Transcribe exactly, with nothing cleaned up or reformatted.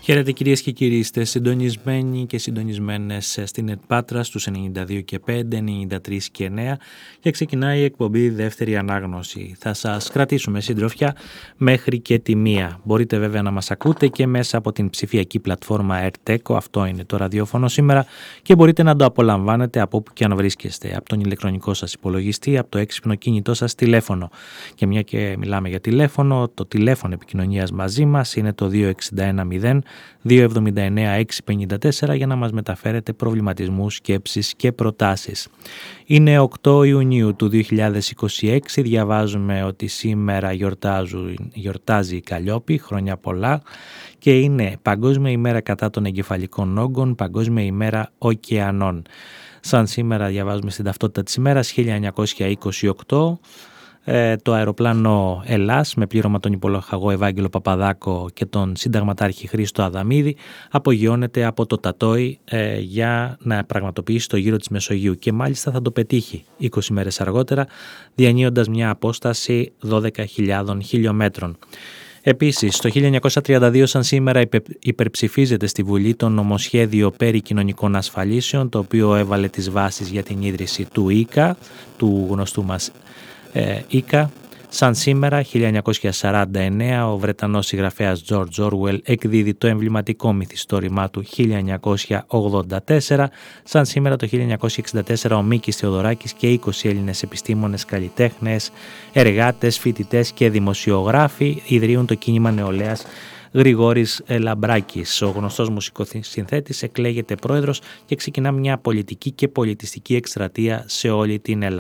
Χαίρετε κυρίες και κύριοι, είστε συντονισμένοι και συντονισμένες στην ΕΤΠΑΤΡΑ στους ενενήντα δύο και πέντε, ενενήντα τρία και εννέα και ξεκινάει η εκπομπή Δεύτερη Ανάγνωση. Θα σας κρατήσουμε συντροφιά μέχρι και τη μία. Μπορείτε βέβαια να μας ακούτε και μέσα από την ψηφιακή πλατφόρμα ΕΡΤΕΚΟ, αυτό είναι το ραδιόφωνο σήμερα, και μπορείτε να το απολαμβάνετε από όπου και αν βρίσκεστε, από τον ηλεκτρονικό σας υπολογιστή, από το έξυπνο κινητό σας τηλέφωνο. Και μια και μιλάμε για τηλέφωνο, το τηλέφωνο επικοινωνίας μαζί μας είναι το δύο έξι ένα μηδέν δύο εβδομήντα εννέα έξι πενήντα τέσσερα για να μας μεταφέρετε προβληματισμούς, σκέψεις και προτάσεις. Είναι οκτώ Ιουνίου του δύο χιλιάδες είκοσι έξι, διαβάζουμε ότι σήμερα γιορτάζουν, γιορτάζει η Καλλιόπη, χρόνια πολλά, και είναι Παγκόσμια ημέρα κατά των εγκεφαλικών όγκων, Παγκόσμια ημέρα ωκεανών. Σαν σήμερα διαβάζουμε στην ταυτότητα της ημέρας χίλια εννιακόσια είκοσι οκτώ, το αεροπλάνο Ελλάς με πλήρωμα τον υπολοχαγό Ευάγγελο Παπαδάκο και τον συνταγματάρχη Χρήστο Αδαμίδη απογειώνεται από το Τατόι ε, για να πραγματοποιήσει το γύρο της Μεσογείου, και μάλιστα θα το πετύχει είκοσι μέρες αργότερα, διανύοντας μια απόσταση δώδεκα χιλιάδων χιλιόμετρων. Επίσης, το χίλια εννιακόσια τριάντα δύο σαν σήμερα υπερψηφίζεται στη Βουλή το νομοσχέδιο περί κοινωνικών ασφαλίσεων, το οποίο έβαλε τις βάσεις για την ίδρυση του ΙΚΑ, του γνωστού μας ε, ΙΚΑ. Σαν σήμερα, χίλια εννιακόσια σαράντα εννέα, ο Βρετανός συγγραφέας George Orwell εκδίδει το εμβληματικό μυθιστόρημά του χίλια εννιακόσια ογδόντα τέσσερα. Σαν σήμερα, το χίλια εννιακόσια εξήντα τέσσερα, ο Μίκης Θεοδωράκης και είκοσι Έλληνες επιστήμονες, καλλιτέχνες, εργάτες, φοιτητές και δημοσιογράφοι ιδρύουν το κίνημα νεολαίας Γρηγόρης Λαμπράκης. Ο γνωστός μουσικοσυνθέτης εκλέγεται πρόεδρος και ξεκινά μια πολιτική και πολιτιστική εκστρατεία σε όλη την Ελλάδα.